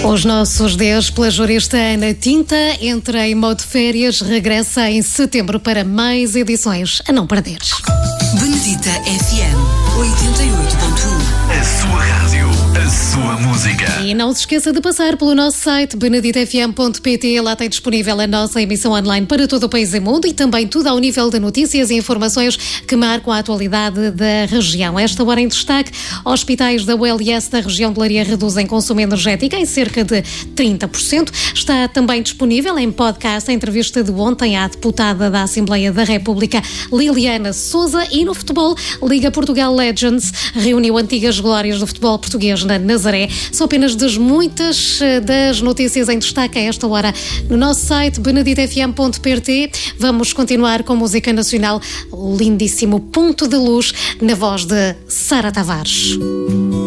Os nossos 10 pela jurista Ana Tinta entra em modo férias, regressa em setembro para mais edições a não perderes. Benedita FM 88.1. A sua rádio, a sua música. E não se esqueça de passar pelo nosso site beneditafm.pt. Lá tem disponível a nossa emissão online para todo o país e mundo e também tudo ao nível de notícias e informações que marcam a atualidade da região. Esta hora em destaque, hospitais da ULS da região de Leiria reduzem consumo energético em cerca de 30%. Está também disponível em podcast a entrevista de ontem à deputada da Assembleia da República, Liliana Souza. E no futebol, Liga Portugal Legends reuniu antigas glórias do futebol português na Nazaré. São apenas muitas das notícias em destaque a esta hora no nosso site beneditafm.pt. Vamos continuar com música nacional, o lindíssimo Ponto de Luz, na voz de Sara Tavares.